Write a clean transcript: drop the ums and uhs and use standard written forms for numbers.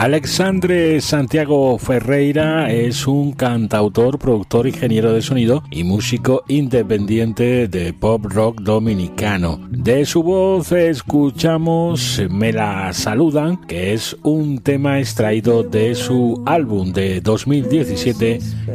Alexandre Santiago Ferreira es un cantautor, productor, ingeniero de sonido y músico independiente de pop rock dominicano. De su voz escuchamos Me la saludan, que es un tema extraído de su álbum de 2017